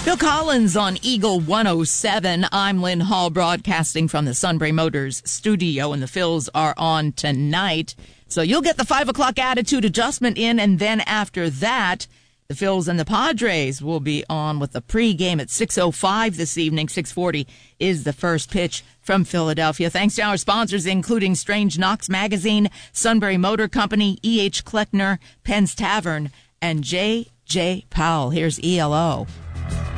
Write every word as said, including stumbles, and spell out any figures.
Phil Collins on Eagle one oh seven. I'm Lynn Hall, broadcasting from the Sunbury Motors studio, and the Phils are on tonight. So you'll get the five o'clock attitude adjustment in, and then after that, the Phils and the Padres will be on with the pregame at six oh five this evening. six forty is the first pitch from Philadelphia. Thanks to our sponsors, including Strange Knox Magazine, Sunbury Motor Company, E H. Kleckner, Penn's Tavern, and J J. Powell. Here's E L O.